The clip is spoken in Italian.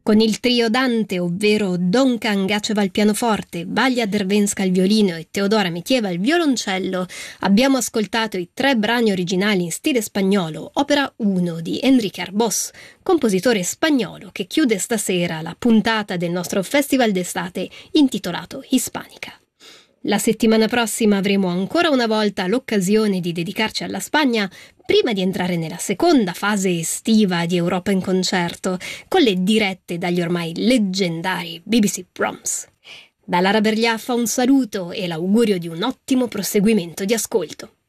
Con il trio Dante, ovvero Donkan Gaceva al pianoforte, Valia Dervenska al violino e Teodora Mitieva al violoncello, abbiamo ascoltato i 3 brani originali in stile spagnolo, opera 1 di Enrique Arbós, compositore spagnolo che chiude stasera la puntata del nostro festival d'estate intitolato Hispanica. La settimana prossima avremo ancora una volta l'occasione di dedicarci alla Spagna prima di entrare nella seconda fase estiva di Europa in concerto, con le dirette dagli ormai leggendari BBC Proms. Dalla Raberliaffa un saluto e l'augurio di un ottimo proseguimento di ascolto.